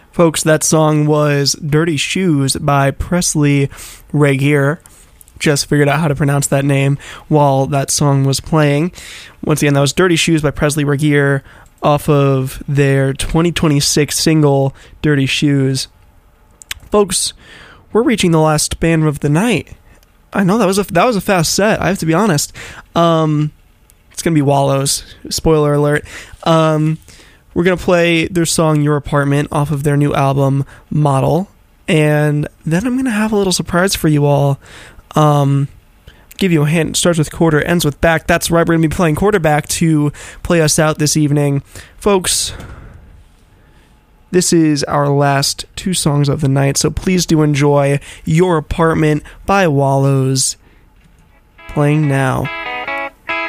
Folks, that song was Dirty Shoes by Presley Regier. Just figured out how to pronounce that name while that song was playing. Once again, that was Dirty Shoes by Presley Regier off of their 2026 single, Dirty Shoes. Folks, we're reaching the last band of the night. I know that was a fast set, I have to be honest. It's going to be Wallows. Spoiler alert. We're going to play their song Your Apartment off of their new album, Model. And then I'm going to have a little surprise for you all. Give you a hint. It starts with quarter, ends with back. That's right, we're going to be playing quarterback to play us out this evening. Folks, this is our last two songs of the night, so please do enjoy Your Apartment by Wallows, playing now.